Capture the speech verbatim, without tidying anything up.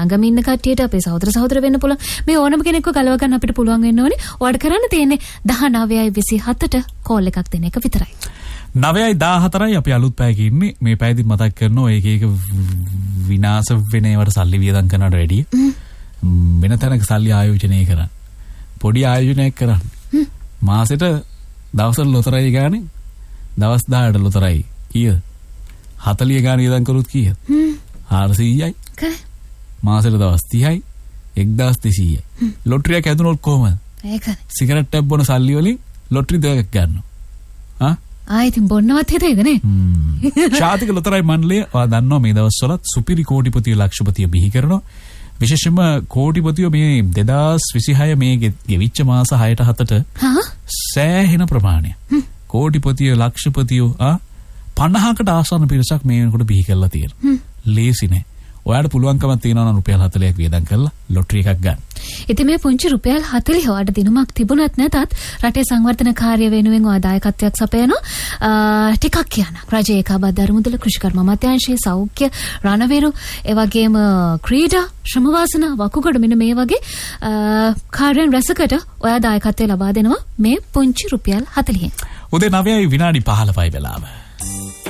ළඟම ඉන්න කට්ටියට අපේ සහෝදර සහෝදර වෙන්න පුළුවන්. මේ ඕනම කෙනෙක්ව ගලව ගන්න අපිට පුළුවන් වෙන්න ඕනේ. ඔයාලට කරන්න තියෙන්නේ දහනවයයි විසිහතට කෝල් එකක් දෙන එක විතරයි. නවයයි දාහතරයි අපි අලුත් පැයක ඉන්නේ. මේ පැයදිත් මතක් කරනවා එක එක විනාශ වෙන ඒවට සල්ලි වියදම් කරනවට වැඩිය වෙන තැනක සල්ලි ආයෝජනය කරන්න. පොඩි ආයෝජනයක් කරන්න. මාසෙට දවසට ලොතරැයි ගානේ දවස් දහයට ලොතරැයි කීයද? හතළිය ගානේ වියදම් කරුත් කීයද? හාරසීයයි. මාසෙට දවස් තිහයි එක්දාස් දෙසීයයි. ලොටරියක් ඇදුනොත් කොහමද? ඒකනේ. සිගරට් එකක් බොන සල්ලි වලින් ලොටරි දෙකක් ගන්නවා. හා? ආ ඉතින් බොන්නවත් හිතේද නේ? ශාතික ලොතරැයි මණ්ඩලය ඔයා දන්නවා මේ දවස්වලත් සුපිරි කෝටිපතිය ලක්ෂපතිය බිහි කරනවා. විශේෂයෙන්ම කෝටිපතිය මේ දෙදාස් විසිහය මේ ගෙවිච්ච මාස හයට හතට සෑහෙන ප්‍රමාණයක්. කෝටිපතිය ලක්ෂපතිය ආ පනහකට ආසන්න පිරිසක් මේ වෙනකොට බිහි කරලා තියෙනවා. ලේසි නෑ. ඔයාට පුළුවන්කමක් තියෙනවා නම් රුපියල් හතළියක් වියදම් කරලා ලොටරි එකක් ගන්න. ඉතින් මේ පුංචි රුපියල් හතළිහ ඔයාට දිනුමක් තිබුණත් නැතත් රටේ සංවර්ධන කාර්ය වෙනුවෙන් ඔයා දායකත්වයක් සපයනවා. ටිකක් කියන්න. රජයේ ඒකාබද්ධ අරමුදල කෘෂිකර්ම අමාත්‍යාංශයේ සෞඛ්‍ය රණවිරු ඒ වගේම ක්‍රීඩා ශ්‍රම වාසනා වකුගඩු මෙන්න මේ වගේ කාර්යයන් රැසකට ඔයා දායකත්වය ලබා දෙනවා මේ පුංචි රුපියල් හතළිහෙන්. උදේ නවයයි විනාඩි පහළොවයි වෙලාව.